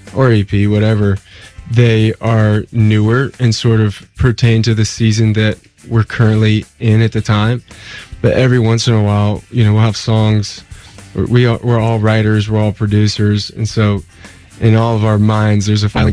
or EP, whatever, they are newer and sort of pertain to the season that we're currently in at the time. But every once in a while, we'll have songs. We're all writers, we're all producers, and so in all of our minds, there's a